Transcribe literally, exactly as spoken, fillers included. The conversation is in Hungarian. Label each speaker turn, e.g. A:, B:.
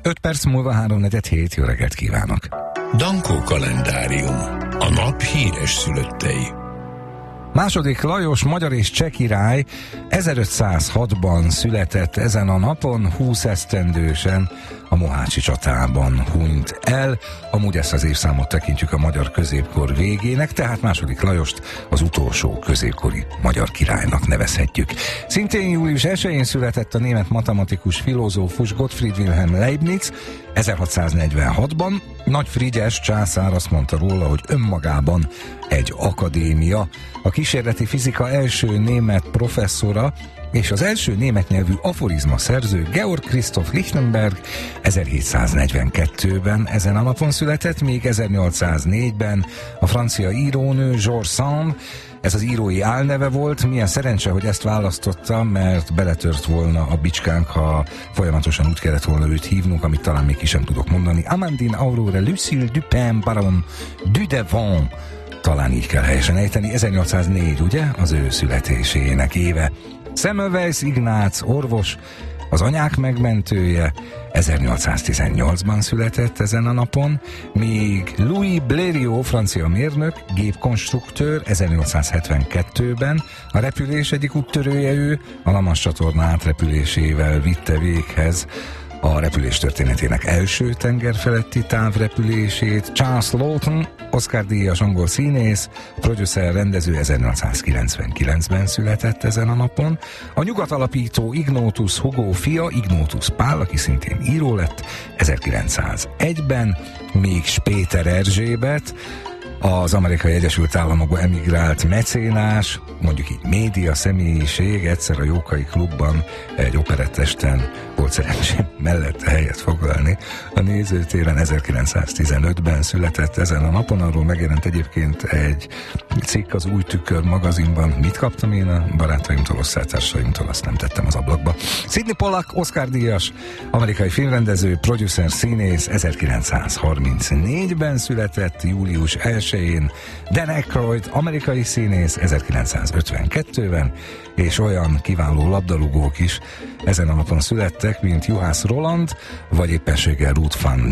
A: öt perc múlva háromnegyed hét, jó reggelt kívánok!
B: Dankó kalendárium. A nap híres szülöttei.
A: Második Lajos magyar és cseh király ezerötszázhatban született ezen a napon, húsz esztendősen a mohácsi csatában hunyt el. Amúgy ezt az évszámot tekintjük a magyar középkor végének, tehát második Lajost az utolsó középkori magyar királynak nevezhetjük. Szintén július elsején született a német matematikus filozófus Gottfried Wilhelm Leibniz ezerhatszáznegyvenhatban. Nagy Frigyes császár azt mondta róla, hogy önmagában egy akadémia. A kísérleti fizika első német professzora és az első német nyelvű aforizma szerző Georg Christoph Lichtenberg ezerhétszáznegyvenkettőben ezen a napon született, még ezernyolcszáznégyben a francia írónő Georges Sand, ez az írói álneve volt. Milyen szerencse, hogy ezt választotta, mert beletört volna a bicskánk, ha folyamatosan úgy kellett volna őt hívnunk, amit talán még ki sem tudok mondani. Amandine Aurore Lucille Dupin Baron Dudevant, talán így kell helyesen ejteni. ezernyolcszáznégy, ugye, az ő születésének éve. Semmelweis Ignác orvos, az anyák megmentője, ezernyolcszáztizennyolcban született ezen a napon, míg Louis Blériot, francia mérnök, gépkonstruktőr, ezernyolcszázhetvenkettőben, a repülés egyik úttörője ő, a La Manche csatorna átrepülésével vitte véghez a repülés történetének első tengerfeletti távrepülését. Charles Laughton, Oscar-díjas angol színész, producer, rendező, ezernyolcszázkilencvenkilencben született ezen a napon. A nyugatalapító Ignótus Hugo fia, Ignótus Pál, aki szintén író lett, ezerkilencszázegyben, míg Spéter Erzsébet, az Amerikai Egyesült Államokba emigrált mecénás, mondjuk így média személyiség, egyszer a Jókai Klubban egy operettesten volt szerencsém mellett helyet foglalni. A nézőtéren ezerkilencszáztizenötben született ezen a napon, arról megjelent egyébként egy cikk az Új Tükör magazinban. Mit kaptam én a barátaimtól, osztálytársaimtól, azt nem tettem az ablakba. Sidney Pollack, Oscar-díjas amerikai filmrendező, producer, színész, ezerkilencszázharmincnégyben született, július elsején. Dan Aykroyd, amerikai színész, ezerkilencszázötvenkettőben, és olyan kiváló labdarúgók is ezen a napon születtek, mint Juhász Roland, vagy éppenséggel Ruth van